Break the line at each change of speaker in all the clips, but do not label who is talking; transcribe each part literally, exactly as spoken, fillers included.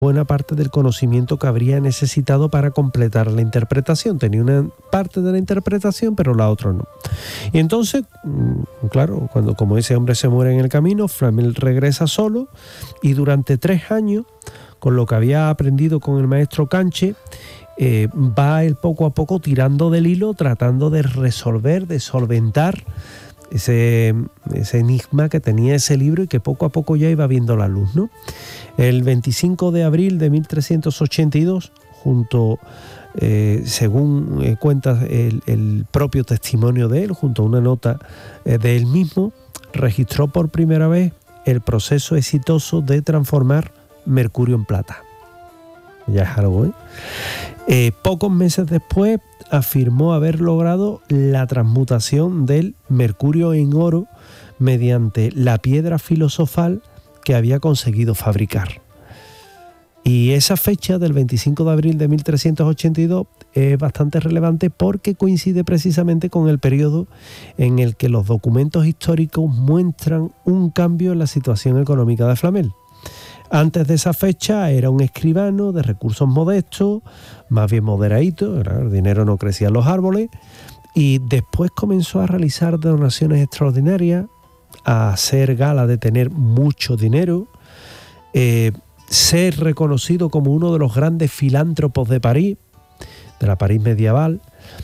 buena parte del conocimiento que habría necesitado para completar la interpretación. Tenía una parte de la interpretación, pero la otra no. Y entonces, claro, cuando como ese hombre se muere en el camino, Flamel regresa solo y durante tres años, con lo que había aprendido con el maestro Canche, eh, va él poco a poco tirando del hilo, tratando de resolver, de solventar ese, ese enigma que tenía ese libro y que poco a poco ya iba viendo la luz, ¿no? El veinticinco de abril de mil trescientos ochenta y dos, junto, eh, según eh, cuenta el, el propio testimonio de él, junto a una nota eh, de él mismo, registró por primera vez el proceso exitoso de transformar mercurio en plata. Ya es algo, ¿eh? Eh, pocos meses después afirmó haber logrado la transmutación del mercurio en oro mediante la piedra filosofal que había conseguido fabricar. Y esa fecha del veinticinco de abril de mil trescientos ochenta y dos es bastante relevante porque coincide precisamente con el periodo en el que los documentos históricos muestran un cambio en la situación económica de Flamel. Antes de esa fecha era un escribano de recursos modestos, más bien moderadito, el dinero no crecía en los árboles, y después comenzó a realizar donaciones extraordinarias, a hacer gala de tener mucho dinero, eh, ser reconocido como uno de los grandes filántropos de París, de la París medieval,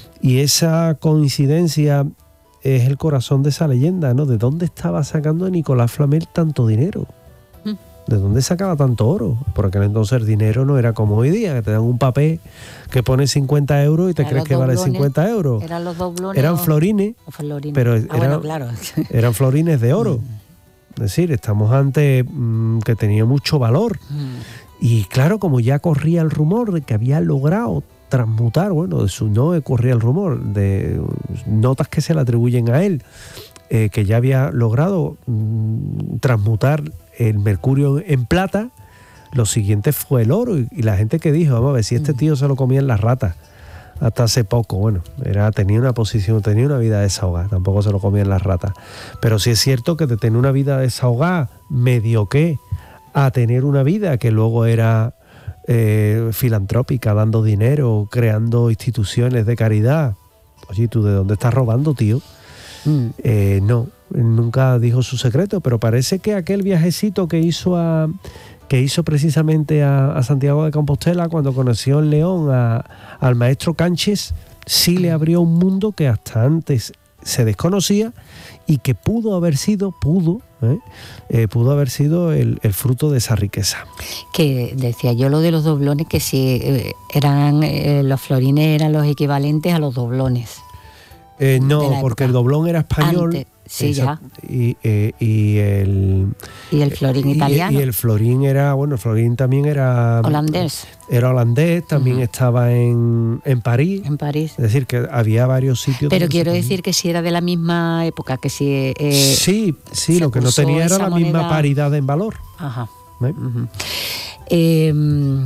y esa coincidencia es el corazón de esa leyenda, ¿no? ¿De dónde estaba sacando Nicolás Flamel tanto dinero? ¿De dónde sacaba tanto oro? Por aquel entonces el dinero no era como hoy día, que te dan un papel que pone cincuenta euros y te
Eran
crees que vale cincuenta euros.
Eran los doblones.
Eran florines,
florines.
pero
ah,
eran,
bueno, claro.
eran florines de oro. Es decir, estamos ante mmm, que tenía mucho valor. Y claro, como ya corría el rumor de que había logrado transmutar, bueno, de su no corría el rumor, de notas que se le atribuyen a él, eh, que ya había logrado mmm, transmutar el mercurio en plata, lo siguiente fue el oro. Y, y la gente que dijo, vamos a ver, si este tío se lo comían las ratas hasta hace poco, bueno, era, tenía una posición, tenía una vida desahogada, tampoco se lo comían las ratas. Pero sí es cierto que de tener una vida desahogada, medio que, a tener una vida que luego era eh, filantrópica, dando dinero, creando instituciones de caridad. Oye, ¿tú de dónde estás robando, tío? Mm. Eh, no, nunca dijo su secreto, pero parece que aquel viajecito que hizo a que hizo precisamente a, a Santiago de Compostela cuando conoció en León a, al maestro Canches, sí le abrió un mundo que hasta antes se desconocía y que pudo haber sido, pudo, ¿eh? Eh, pudo haber sido el, el fruto de esa riqueza.
Que decía yo lo de los doblones, que si eh, eran eh, los florines eran los equivalentes a los doblones.
Eh, no, porque el doblón era español.
Antes, sí, ya.
Y, eh, y el
y el florín
y,
italiano.
Y el florín era, bueno, el florín también era
holandés.
Era holandés, también uh-huh. estaba en, en París.
En París.
Es decir, que había varios sitios.
Pero quiero decir que si era de la misma época, que si eh,
sí, sí, lo que no tenía era la moneda... misma paridad en valor.
Ajá.
¿Eh?
Uh-huh. eh,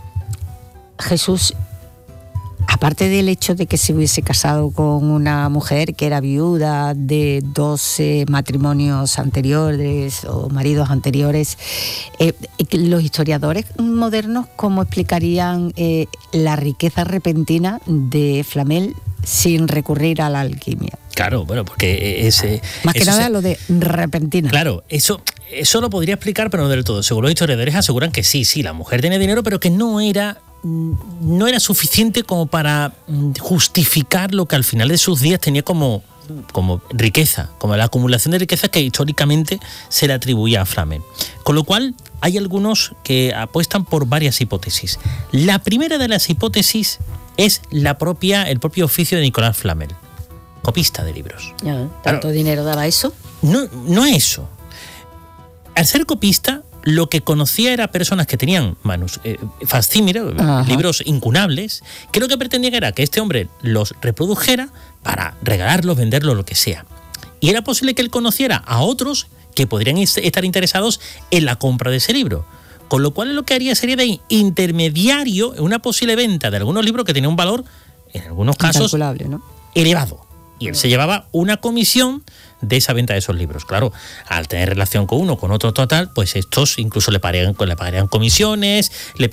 Jesús, aparte del hecho de que se hubiese casado con una mujer que era viuda de doce matrimonios anteriores o maridos anteriores, eh, los historiadores modernos, ¿cómo explicarían eh, la riqueza repentina de Flamel sin recurrir a la alquimia?
Claro, bueno, porque ese...
Más que nada
se,
lo de repentina.
Claro, eso, eso lo podría explicar, pero no del todo. Según los historiadores aseguran que sí, sí, la mujer tenía dinero, pero que no era... no era suficiente como para justificar lo que al final de sus días tenía como, como riqueza, como la acumulación de riquezas que históricamente se le atribuía a Flamel. Con lo cual, hay algunos que apuestan por varias hipótesis. La primera de las hipótesis es la propia, el propio oficio de Nicolás Flamel, copista de libros.
Ya, ¿tanto claro, dinero daba eso?
No, no eso. Al ser copista, lo que conocía era personas que tenían manus, eh, facsímiles, libros incunables, que lo que pretendían era que este hombre los reprodujera para regalarlos, venderlos, lo que sea. Y era posible que él conociera a otros que podrían estar interesados en la compra de ese libro. Con lo cual lo que haría sería de intermediario en una posible venta de algunos libros que tenían un valor, en algunos casos,
¿no?
elevado. Y él se llevaba una comisión de esa venta de esos libros. Claro, al tener relación con uno, con otro total, pues estos incluso le pagarían, le pagarían comisiones, le